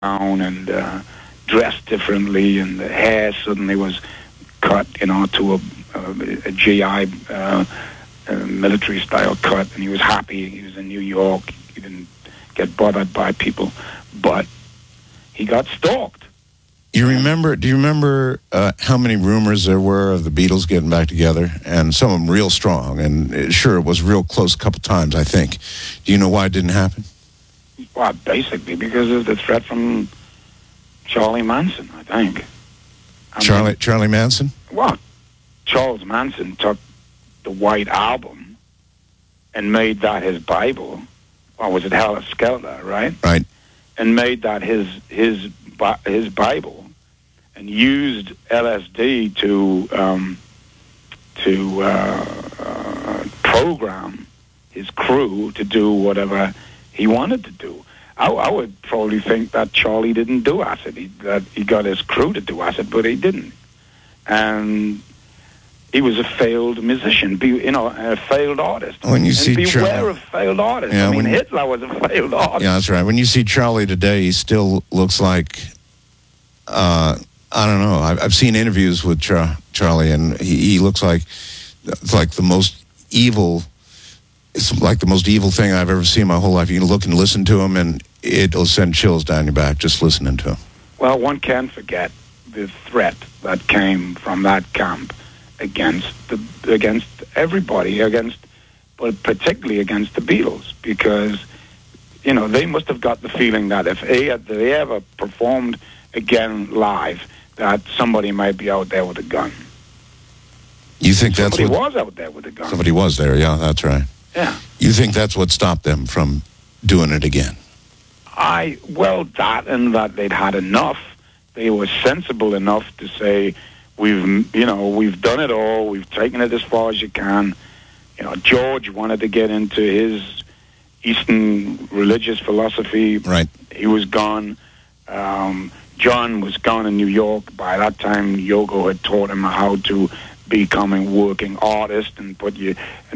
down and dressed differently, and the hair suddenly was cut, to a GI military style cut, and he was happy. He was in New York. He didn't get bothered by people, but he got stalked. Do you remember how many rumors there were of the Beatles getting back together? And some of them real strong. And sure, it was real close a couple times, I think. Do you know why it didn't happen? Well, basically because of the threat from Charlie Manson, I think. Charlie Manson? Well, Charles Manson took the White Album and made that his Bible. Or was it Hella Skelter, right? Right. And made that his Bible, and used LSD to program his crew to do whatever he wanted to do. I would probably think that Charlie didn't do acid. That he got his crew to do acid, but he didn't. And he was a failed musician, a failed artist. When you see beware of failed artists. Yeah, Hitler was a failed artist. Yeah, that's right. When you see Charlie today, he still looks like, I don't know. I've seen interviews with Charlie, and he looks like it's like the most evil. It's like the most evil thing I've ever seen in my whole life. You can look and listen to him, and it'll send chills down your back just listening to him. Well, one can't forget the threat that came from that camp against everybody, but particularly against the Beatles, because they must have got the feeling that if they ever performed again live, that somebody might be out there with a gun. You think somebody was out there with a gun? Somebody was there, yeah, that's right. Yeah. You think that's what stopped them from doing it again? That and that they'd had enough. They were sensible enough to say, we've done it all. We've taken it as far as you can. George wanted to get into his Eastern religious philosophy. Right. He was gone. John was gone in New York. By that time, Yogo had taught him how to become a working artist and put his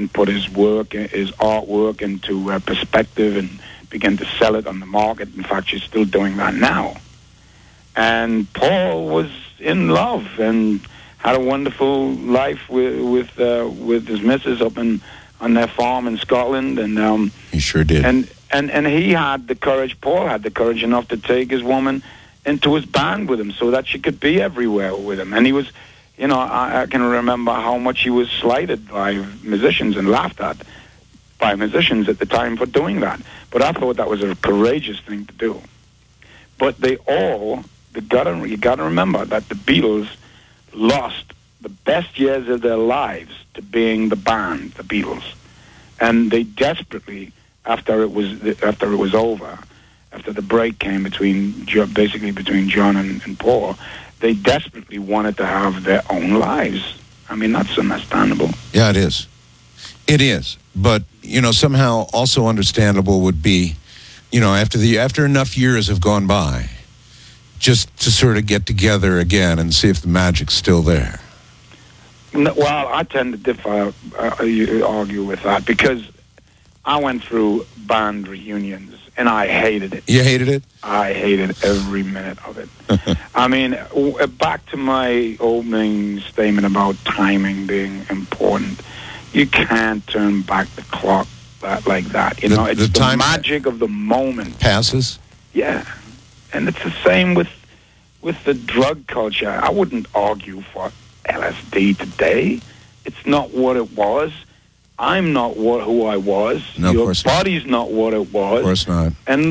artwork into perspective and begin to sell it on the market. In fact, she's still doing that now. And Paul was in love and had a wonderful life with his missus up on their farm in Scotland. And he sure did. And he had the courage. Paul had the courage enough to take his woman into his band with him so that she could be everywhere with him. And he was, I can remember how much he was slighted by musicians and laughed at by musicians at the time for doing that. But I thought that was a courageous thing to do. But you got to remember that the Beatles lost the best years of their lives to being the band, the Beatles, and they desperately, after it was over, after the break came between John and Paul, they desperately wanted to have their own lives. I mean, that's understandable. Yeah, it is. It is, but somehow also understandable would be, after enough years have gone by, just to sort of get together again and see if the magic's still there. Well, I tend to differ, argue with that, because I went through band reunions, and I hated it. You hated it? I hated every minute of it. I mean, back to my opening statement about timing being important. You can't turn back the clock like that. It's the magic of the moment. Passes? Yeah. And it's the same with the drug culture. I wouldn't argue for LSD today. It's not what it was. I'm not who I was. No, Your body's not what it was. Of course not. And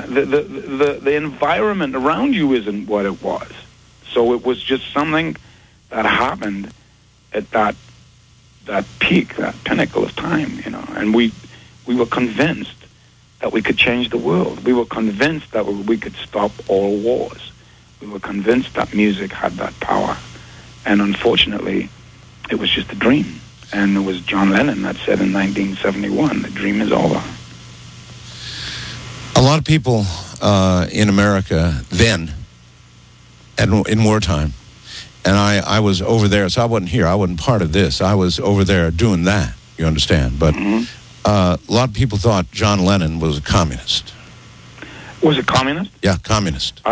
the environment around you isn't what it was. So it was just something that happened at that peak, that pinnacle of time, And we were convinced that we could change the world. We were convinced that we could stop all wars. We were convinced that music had that power. And unfortunately, it was just a dream. And it was John Lennon that said in 1971, the dream is over. A lot of people in America then, in wartime, and I was over there, so I wasn't here. I wasn't part of this. I was over there doing that, you understand. But a lot of people thought John Lennon was a communist. Was it communist? Yeah, communist.